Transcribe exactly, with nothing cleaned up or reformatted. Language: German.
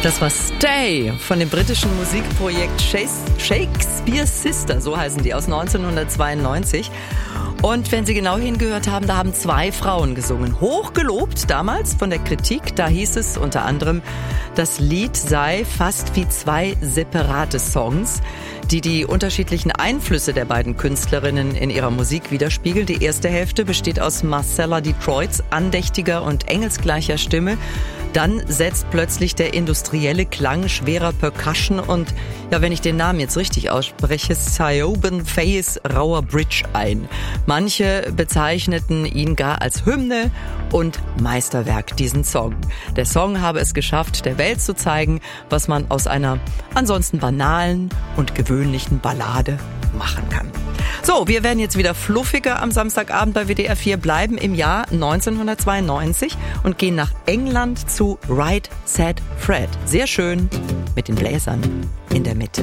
Das war Stay von dem britischen Musikprojekt Shakespeare Sister, so heißen die, aus neunzehnhundertzweiundneunzig. Und wenn Sie genau hingehört haben, da haben zwei Frauen gesungen. Hochgelobt damals von der Kritik, da hieß es unter anderem, das Lied sei fast wie zwei separate Songs, die die unterschiedlichen Einflüsse der beiden Künstlerinnen in ihrer Musik widerspiegeln. Die erste Hälfte besteht aus Marcella Detroits andächtiger und engelsgleicher Stimme. Dann setzt plötzlich der industrielle Klang schwerer Percussion und, ja, wenn ich den Namen jetzt richtig ausspreche, Siobhan Fayes rauer Bridge ein. Manche bezeichneten ihn gar als Hymne und Meisterwerk, diesen Song. Der Song habe es geschafft, der Welt zu zeigen, was man aus einer ansonsten banalen und gewöhnlichen Ballade machen kann. So, wir werden jetzt wieder fluffiger am Samstagabend bei W D R vier, bleiben im Jahr neunzehnhundertzweiundneunzig und gehen nach England zu Right Said Fred. Sehr schön mit den Bläsern in der Mitte.